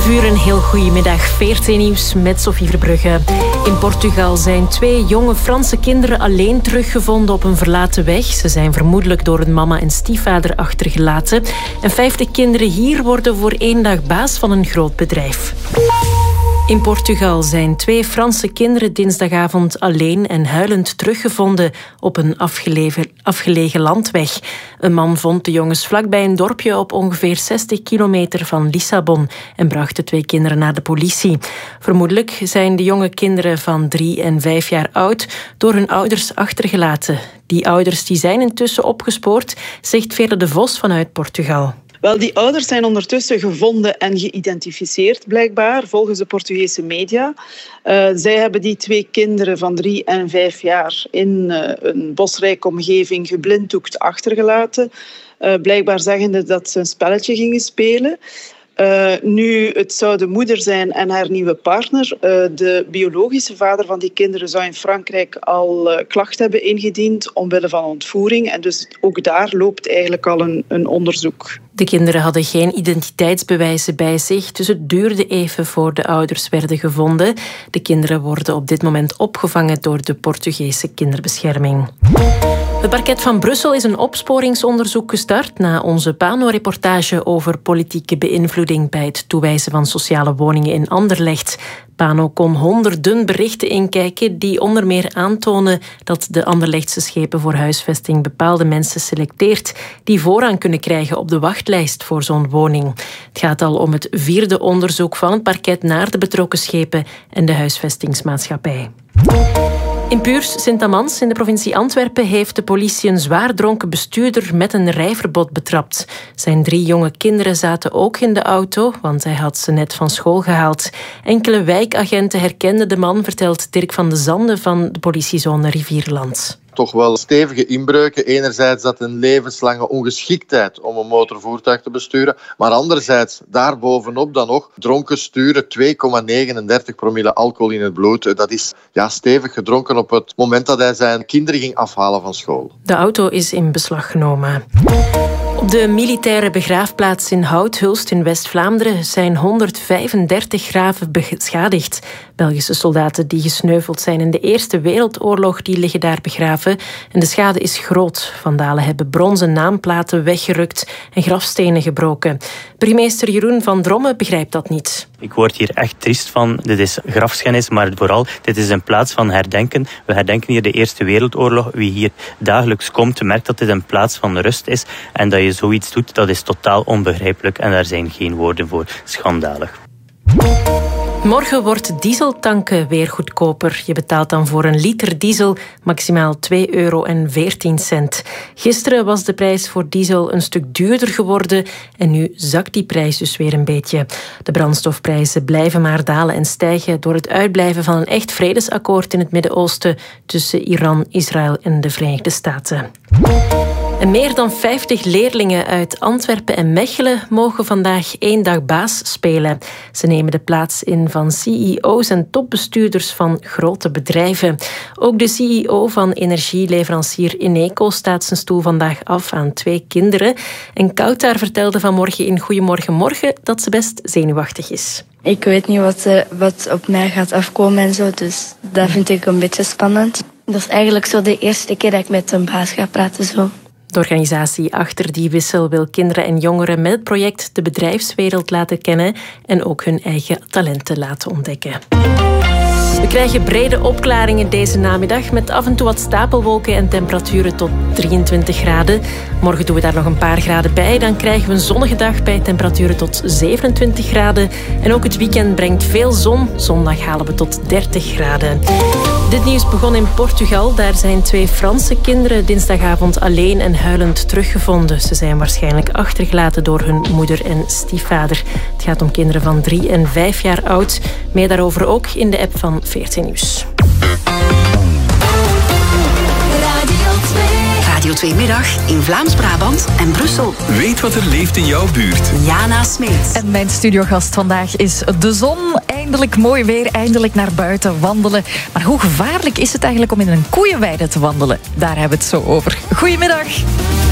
11 uur, een heel goedemiddag. VRT Nieuws met Sophie Verbrugge. In Portugal zijn 2 jonge Franse kinderen alleen teruggevonden op een verlaten weg. Ze zijn vermoedelijk door hun mama en stiefvader achtergelaten. En 50 kinderen hier worden voor 1 dag baas van een groot bedrijf. In Portugal zijn 2 Franse kinderen dinsdagavond alleen en huilend teruggevonden op een afgelegen landweg. Een man vond de jongens vlakbij een dorpje op ongeveer 60 kilometer van Lissabon en bracht de 2 kinderen naar de politie. Vermoedelijk zijn de jonge kinderen van 3 en 5 jaar oud door hun ouders achtergelaten. Die ouders zijn intussen opgespoord, zegt Veerle de Vos vanuit Portugal. Wel, die ouders zijn ondertussen gevonden en geïdentificeerd, blijkbaar, volgens de Portugese media. Zij hebben die 2 kinderen van 3 en 5 jaar in een bosrijke omgeving geblinddoekt achtergelaten. Blijkbaar zeggende dat ze een spelletje gingen spelen. Nu, het zou de moeder zijn en haar nieuwe partner. De biologische vader van die kinderen zou in Frankrijk al klacht hebben ingediend omwille van ontvoering. En dus ook daar loopt eigenlijk al een onderzoek. De kinderen hadden geen identiteitsbewijzen bij zich, dus het duurde even voor de ouders werden gevonden. De kinderen worden op dit moment opgevangen door de Portugese kinderbescherming. Het parket van Brussel is een opsporingsonderzoek gestart na onze Pano-reportage over politieke beïnvloeding bij het toewijzen van sociale woningen in Anderlecht. Pano kon honderden berichten inkijken die onder meer aantonen dat de Anderlechtse schepen voor huisvesting bepaalde mensen selecteert die voorrang kunnen krijgen op de wachtlijst voor zo'n woning. Het gaat al om het 4e onderzoek van het parket naar de betrokken schepen en de huisvestingsmaatschappij. In Puurs, Sint-Amans in de provincie Antwerpen heeft de politie een zwaar dronken bestuurder met een rijverbod betrapt. Zijn 3 jonge kinderen zaten ook in de auto, want hij had ze net van school gehaald. Enkele wijkagenten herkenden de man, vertelt Dirk van de Zande van de politiezone Rivierland. Toch wel stevige inbreuken. Enerzijds dat een levenslange ongeschiktheid om een motorvoertuig te besturen, maar anderzijds daarbovenop dan nog dronken sturen, 2,39 promille alcohol in het bloed. Dat is stevig gedronken op het moment dat hij zijn kinderen ging afhalen van school. De auto is in beslag genomen. Op de militaire begraafplaats in Houthulst in West-Vlaanderen zijn 135 graven beschadigd. Belgische soldaten die gesneuveld zijn in de Eerste Wereldoorlog die liggen daar begraven. En de schade is groot. Vandalen hebben bronzen naamplaten weggerukt en grafstenen gebroken. Burgemeester Jeroen van Dromme begrijpt dat niet. Ik word hier echt triest van. Dit is grafschennis, maar vooral, dit is een plaats van herdenken. We herdenken hier de Eerste Wereldoorlog. Wie hier dagelijks komt, merkt dat dit een plaats van rust is. En dat je zoiets doet, dat is totaal onbegrijpelijk. En daar zijn geen woorden voor. Schandalig. Morgen wordt dieseltanken weer goedkoper. Je betaalt dan voor een liter diesel maximaal €2,14. Gisteren was de prijs voor diesel een stuk duurder geworden en nu zakt die prijs dus weer een beetje. De brandstofprijzen blijven maar dalen en stijgen door het uitblijven van een echt vredesakkoord in het Midden-Oosten tussen Iran, Israël en de Verenigde Staten. En meer dan 50 leerlingen uit Antwerpen en Mechelen mogen vandaag 1 dag baas spelen. Ze nemen de plaats in van CEO's en topbestuurders van grote bedrijven. Ook de CEO van energieleverancier Eneco staat zijn stoel vandaag af aan 2 kinderen. En Koutar vertelde vanmorgen in Goedemorgen Morgen dat ze best zenuwachtig is. Ik weet niet wat op mij gaat afkomen en zo, dus dat vind ik een beetje spannend. Dat is eigenlijk zo de eerste keer dat ik met een baas ga praten zo. De organisatie achter die wissel wil kinderen en jongeren met het project de bedrijfswereld laten kennen en ook hun eigen talenten laten ontdekken. We krijgen brede opklaringen deze namiddag met af en toe wat stapelwolken en temperaturen tot 23 graden. Morgen doen we daar nog een paar graden bij. Dan krijgen we een zonnige dag bij temperaturen tot 27 graden. En ook het weekend brengt veel zon. Zondag halen we tot 30 graden. Dit nieuws begon in Portugal. Daar zijn 2 Franse kinderen dinsdagavond alleen en huilend teruggevonden. Ze zijn waarschijnlijk achtergelaten door hun moeder en stiefvader. Het gaat om kinderen van 3 en 5 jaar oud. Meer daarover ook in de app van VRT Nieuws. Radio 2 Middag in Vlaams-Brabant en Brussel. Weet wat er leeft in jouw buurt. Jana Smeets. En mijn studiogast vandaag is de zon. Eindelijk mooi weer, eindelijk naar buiten wandelen. Maar hoe gevaarlijk is het eigenlijk om in een koeienweide te wandelen? Daar hebben we het zo over. Goedemiddag.